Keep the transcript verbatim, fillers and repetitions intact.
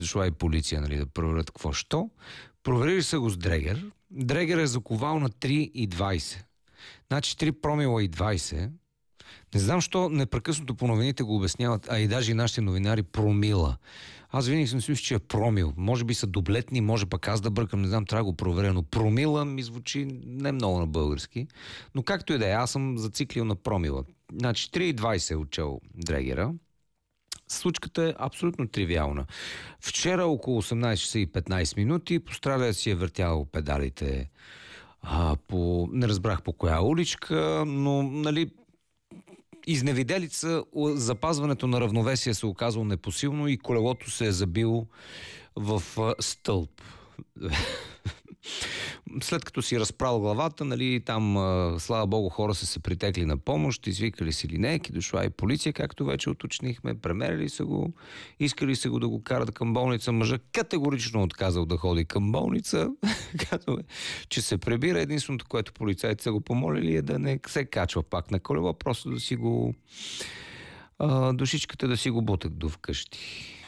Дошла и полиция, нали, да проверят какво що. Проверили са го с дрегер. Дрегер е заковал на три и двайсет. Значи три промила и двайсет. Не знам, що непрекъснато по новините го обясняват, а и даже и нашите новинари промила. Аз винаги съм си мислил, че е промил. Може би са дублетни, може пък аз да бъркам, не знам, трябва да го проверя, но промила ми звучи не много на български. Но както и да е, аз съм зациклил на промила. Значи три и двайсет е отчел дрегера. Случката е абсолютно тривиална. Вчера около осемнайсет часа и петнайсет минути пострадалият си е въртял педалите а, по... не разбрах по коя уличка, но нали изневиделица, запазването на равновесие се оказало непосилно и колелото се е забило в стълб. След като си разправил главата, нали, там, слава богу, хора са се притекли на помощ, извикали си линейки, дошла и полиция, както вече уточнихме, премерили са го, искали са го да го карат към болница. Мъжа категорично отказал да ходи към болница, казва, че се прибира. Единственото, което полицайите са го помолили, е да не се качва пак на колело, просто да си го а, душичката да си го бутат до вкъщи.